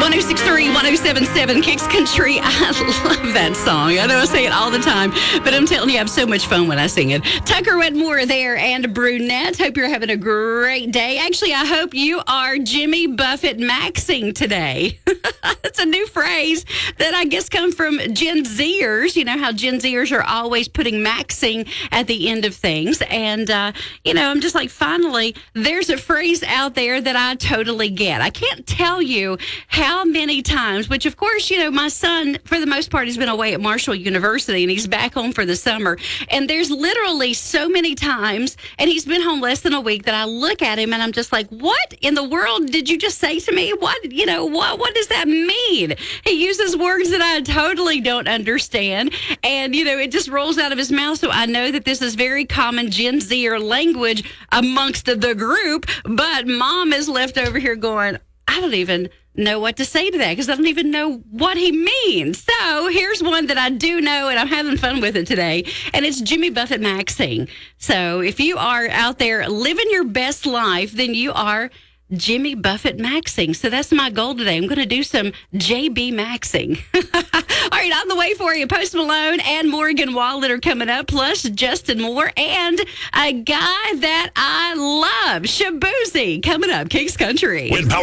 1063, 1077, Kicks Country. I love that song. I know I say it all the time, but I'm telling you, I have so much fun when I sing it. Tucker Wetmore there and Brunette. Hope you're having a great day. Actually, I hope you are Jimmy Buffett maxing today. That's a new phrase that I guess comes from Gen Zers. You know how Gen Zers are always putting maxing at the end of things. And, I'm just like, finally, there's a phrase out there that I totally get. I can't tell you how many times, which of course, my son, for the most part, has been away at Marshall University and he's back home for the summer. And there's literally so many times, and he's been home less than a week, that I look at him and I'm just like, what in the world did you just say to me? What does that mean? He uses words that I totally don't understand. And, it just rolls out of his mouth. So I know that this is very common Gen Zer language amongst the group. But Mom is left over here going, I don't even know what to say to that because I don't even know what he means. So here's one that I do know, and I'm having fun with it today, and it's Jimmy Buffett maxing. So if you are out there living your best life, then you are Jimmy Buffett maxing. So that's my goal today. I'm going to do some JB maxing. All right, on the way for you, Post Malone and Morgan Wallen are coming up, plus Justin Moore and a guy that I love, Shaboozey, coming up, Kicks Country.